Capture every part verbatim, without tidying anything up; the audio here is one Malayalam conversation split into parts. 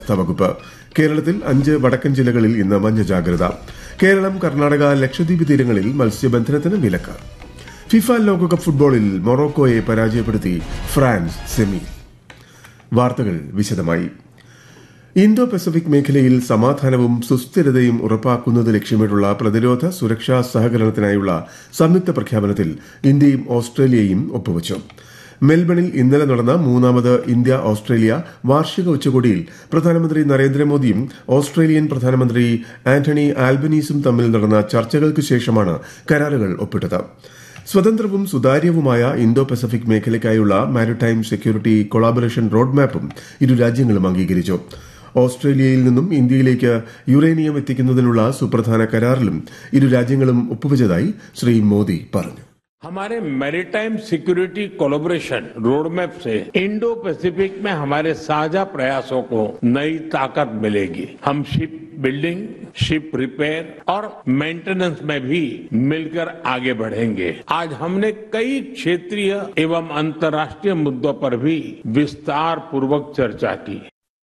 വകുപ്പ്. കേരളത്തിൽ അഞ്ച് വടക്കൻ ജില്ലകളിൽ ഇന്ന് മഞ്ഞ ജാഗ്രത. കേരളം, കർണാടക, ലക്ഷദ്വീപ് തീരങ്ങളിൽ മത്സ്യബന്ധനത്തിന് വിലക്ക്. ഫിഫ ലോകകപ്പ് ഫുട്ബോളിൽ മൊറോക്കോയെ പരാജയപ്പെടുത്തി ഫ്രാൻസ് സെമി. വാർത്തകൾ വിശദമായി. ഇന്തോ പസഫിക് മേഖലയിൽ സമാധാനവും സുസ്ഥിരതയും ഉറപ്പാക്കുന്നത് ലക്ഷ്യമിട്ടുള്ള പ്രതിരോധ സുരക്ഷാ സഹകരണത്തിനായുള്ള സംയുക്ത പ്രഖ്യാപനത്തിൽ ഇന്ത്യയും ഓസ്ട്രേലിയയും ഒപ്പുവച്ചു. മെൽബണിൽ ഇന്നലെ നടന്ന മൂന്നാമത് ഇന്ത്യ ഓസ്ട്രേലിയ വാർഷിക ഉച്ചകോടിയിൽ പ്രധാനമന്ത്രി നരേന്ദ്രമോദിയും ഓസ്ട്രേലിയൻ പ്രധാനമന്ത്രി ആന്റണി ആൽബനീസും തമ്മിൽ നടന്ന ചർച്ചകൾക്ക് ശേഷമാണ് കരാറുകൾ ഒപ്പിട്ടത്. സ്വതന്ത്രവും സുതാര്യവുമായ Indo Pacific മേഖലയ്ക്കായുള്ള maritime security collaboration റോഡ്മാപ്പും ഇരു രാജ്യങ്ങളും അംഗീകരിച്ചു. ഓസ്ട്രേലിയയിൽ നിന്നും ഇന്ത്യയിലേക്ക് യുറേനിയം എത്തിക്കുന്നതിനുള്ള സുപ്രധാന കരാറിലും ഇരു രാജ്യങ്ങളും ഒപ്പുവച്ചതായി ശ്രീ മോദി പറഞ്ഞു. हमारे मैरीटाइम सिक्योरिटी कोलैबोरेशन रोडमैप से इंडो पैसिफिक में हमारे साझा प्रयासों को नई ताकत मिलेगी. हम शिप बिल्डिंग, शिप रिपेयर और मेंटेनेंस में भी मिलकर आगे बढ़ेंगे. आज हमने कई क्षेत्रीय एवं अंतर्राष्ट्रीय मुद्दों पर भी विस्तार पूर्वक चर्चा की.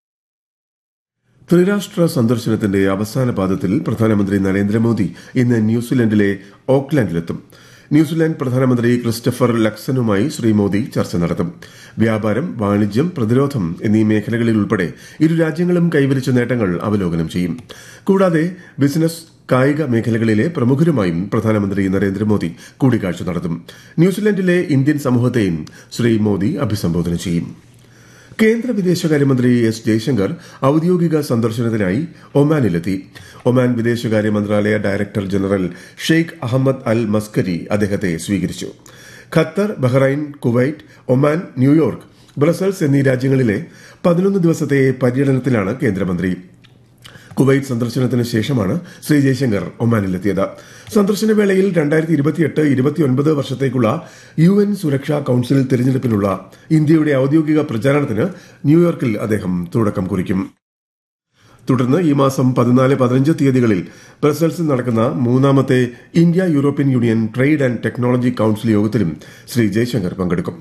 ത്രിരാഷ്ട്ര സന്ദർശനത്തിന്റെ അവസാന പാദത്തിൽ പ്രധാനമന്ത്രി നരേന്ദ്രമോദി ഇന്ന് ന്യൂസിലൻഡിലെ ഓക്ലാൻഡിലെത്തും. ന്യൂസിലാൻഡ് പ്രധാനമന്ത്രി ക്രിസ്റ്റഫർ ലക്സനുമായി ശ്രീ മോദി ചർച്ച നടത്തും. വ്യാപാരം, വാണിജ്യം, പ്രതിരോധം എന്നീ മേഖലകളിൽ ഉൾപ്പെടെ ഇരു രാജ്യങ്ങളും കൈവരിച്ച നേട്ടങ്ങൾ അവലോകനം ചെയ്യും. കൂടാതെ ബിസിനസ്, കായിക മേഖലകളിലെ പ്രമുഖരുമായും പ്രധാനമന്ത്രി നരേന്ദ്രമോദി കൂടിക്കാഴ്ച നടത്തും. ന്യൂസിലൻഡിലെ ഇന്ത്യൻ സമൂഹത്തെയും ശ്രീ മോദി അഭിസംബോധന ചെയ്യും. കേന്ദ്ര വിദേശകാര്യമന്ത്രി എസ് ജയശങ്കർ ഔദ്യോഗിക സന്ദർശനത്തിനായി ഒമാനിലെത്തി. ഒമാൻ വിദേശകാര്യ മന്ത്രാലയ ഡയറക്ടർ ജനറൽ ഷെയ്ഖ് അഹമ്മദ് അൽ മസ്കരി അദ്ദേഹത്തെ സ്വീകരിച്ചു. Qatar, Bahrain, Kuwait, Oman, New York, Brussels എന്നീ രാജ്യങ്ങളിലെ പതിനൊന്ന് ദിവസത്തെ പര്യടനത്തിലാണ് കേന്ദ്രമന്ത്രി. കുവൈറ്റ് സന്ദർശനത്തിന് ശേഷമാണ് ശ്രീ ജയശങ്കർ ഒമാനിലെത്തിയത്. സന്ദർശന വേളയിൽ രണ്ടായിരത്തി ഇരുപത്തിയെട്ട് ഇരുപത്തിയൊൻപത് വർഷത്തേക്കുള്ള യു എൻ സുരക്ഷാ കൌൺസിൽ തെരഞ്ഞെടുപ്പിനുള്ള ഇന്ത്യയുടെ ഔദ്യോഗിക പ്രചാരണത്തിന് ന്യൂയോർക്കിൽ അദ്ദേഹം തുടക്കം കുറിക്കും. തുടർന്ന് ഈ മാസം പതിനാല് പതിനഞ്ച് തീയതികളിൽ ബ്രസൽസിൽ നടക്കുന്ന മൂന്നാമത്തെ India European union trade and technology council യോഗത്തിലും ശ്രീ ജയശങ്കർ പങ്കെടുക്കും.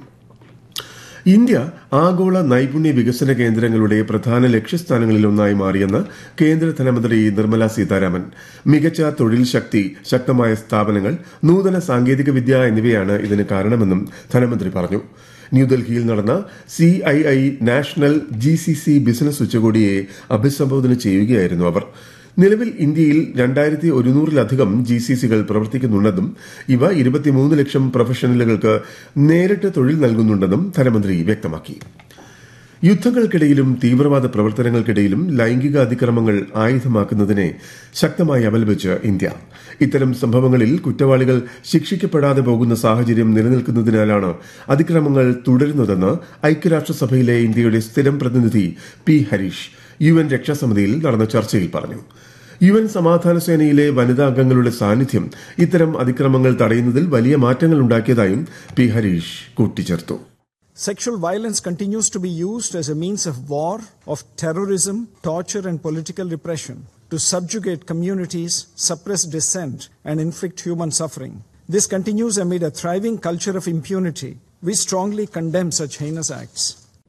ഇന്ത്യ ആഗോള നൈപുണ്യ വികസന കേന്ദ്രങ്ങളുടെ പ്രധാന ലക്ഷ്യസ്ഥാനങ്ങളിലൊന്നായി മാറിയെന്ന് കേന്ദ്ര ധനമന്ത്രി നിർമ്മല സീതാരാമൻ. മികച്ച തൊഴിൽ ശക്തി, ശക്തമായ സ്ഥാപനങ്ങൾ, നൂതന സാങ്കേതിക വിദ്യ എന്നിവയാണ് ഇതിന് കാരണമെന്നും ധനമന്ത്രി പറഞ്ഞു. ന്യൂഡൽഹിയിൽ നടന്ന C I I national G C C business ഉച്ചകോടിയെ അഭിസംബോധന ചെയ്യുകയായിരുന്നു അവർ. നിലവിൽ ഇന്ത്യയിൽ രണ്ടായിരത്തി ഒരുന്നൂറിലധികം ജി സി സികൾ പ്രവർത്തിക്കുന്നുണ്ടെന്നും ഇവ ഇരുപത്തിമൂന്ന് ലക്ഷം പ്രൊഫഷണലുകൾക്ക് നേരിട്ട് തൊഴിൽ നൽകുന്നുണ്ടെന്നും ധനമന്ത്രി വ്യക്തമാക്കി. യുദ്ധങ്ങൾക്കിടയിലും തീവ്രവാദ പ്രവർത്തനങ്ങൾക്കിടയിലും ലൈംഗിക അതിക്രമങ്ങൾ ആയുധമാക്കുന്നതിനെ ശക്തമായി അപലപിച്ച് ഇന്ത്യ. ഇത്തരം സംഭവങ്ങളിൽ കുറ്റവാളികൾ ശിക്ഷിക്കപ്പെടാതെ പോകുന്ന സാഹചര്യം നിലനിൽക്കുന്നതിനാലാണ് അതിക്രമങ്ങൾ തുടരുന്നതെന്ന് ഐക്യരാഷ്ട്രസഭയിലെ ഇന്ത്യയുടെ സ്ഥിരം പ്രതിനിധി പി ഹരീഷ് യു എൻ രക്ഷാസമിതിയിൽ നടന്ന ചർച്ചയിൽ പറഞ്ഞു. യു എൻ സമാധാന സേനയിലെ വനിതാ അംഗങ്ങളുടെ സാന്നിധ്യം ഇത്തരം അതിക്രമങ്ങൾ തടയുന്നതിൽ വലിയ മാറ്റങ്ങൾ ഉണ്ടാക്കിയതായും പി ഹരീഷ് കൂട്ടിച്ചേർത്തു. Sexual violence continues to be used as a means of war, of terrorism, torture and political repression to subjugate communities, suppress dissent and inflict human suffering. This continues amid a thriving culture of impunity. We strongly condemn such heinous acts.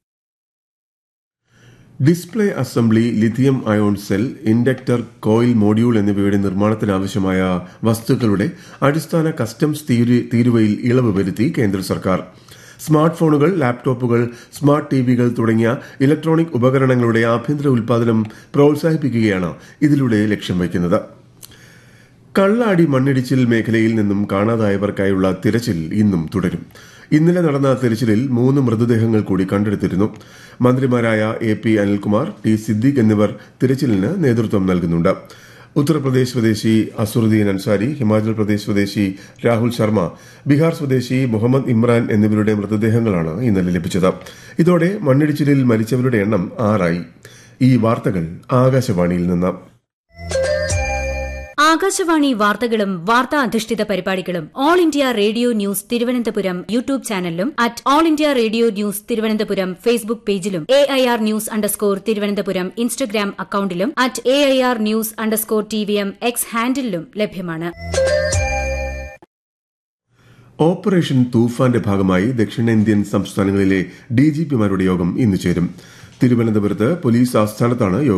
Display assembly, lithium ion cell, inductor, coil module എന്നിവയുടെ നിർമ്മാണത്തിനാവശ്യമായ വസ്തുക്കളുടെ അടിസ്ഥാന കസ്റ്റംസ് തീരുവയിൽ ഇളവ് വരുത്തി കേന്ദ്ര സർക്കാർ. സ്മാർട്ട് ഫോണുകൾ, ലാപ്ടോപ്പുകൾ, സ്മാർട്ട് ടിവികൾ തുടങ്ങിയ ഇലക്ട്രോണിക് ഉപകരണങ്ങളുടെ ആഭ്യന്തര ഉൽപാദനം പ്രോത്സാഹിപ്പിക്കുകയാണ് ഇതിലൂടെ ലക്ഷ്യം വയ്ക്കുന്നത്. കള്ളാടി മണ്ണിടിച്ചിൽ മേഖലയിൽ നിന്നും കാണാതായവർക്കായുള്ള തിരച്ചിൽ ഇന്നും തുടരും. ഇന്നലെ നടന്ന തിരച്ചിലിൽ മൂന്ന് മൃതദേഹങ്ങൾ കൂടി കണ്ടെടുത്തിരുന്നു. മന്ത്രിമാരായ A P Anilkumar, T Siddique എന്നിവർ തിരച്ചിലിന് നേതൃത്വം നൽകുന്നുണ്ട്. ഉത്തർപ്രദേശ് സ്വദേശി അസുറുദ്ദീൻ അൻസാരി, ഹിമാചൽ പ്രദേശ് സ്വദേശി രാഹുൽ ശർമ്മ, ബീഹാർ സ്വദേശി മുഹമ്മദ് ഇമ്രാൻ എന്നിവരുടെ മൃതദേഹങ്ങളാണ് ഇന്നലെ ലഭിച്ചത്. ഇതോടെ മണ്ണിടിച്ചിലിൽ മരിച്ചവരുടെ എണ്ണം ആറായി. ഈ വാർത്തകൾ ആകാശവാണിയിൽ നിന്ന്. ആകാശവാണി വാർത്തകളും വാർത്താ അധിഷ്ഠിത പരിപാടികളും all India radio news Thiruvananthapuram YouTube ചാനലിലും at all India radio news Thiruvananthapuram Facebook പേജിലും A I R news underscore Thiruvananthapuram Instagram അക്കൌണ്ടിലും at A I R news underscore T V M X ഹാൻഡിലും ലഭ്യമാണ്. ഓപ്പറേഷൻ തൂഫാന്റെ ഭാഗമായി ദക്ഷിണേന്ത്യൻ സംസ്ഥാനങ്ങളിലെ ഡിജിപിമാരുടെ യോഗം ഇന്ന് ചേരും. തിരുവനന്തപുരത്ത് പോലീസ് ആസ്ഥാനത്താണ് യോഗം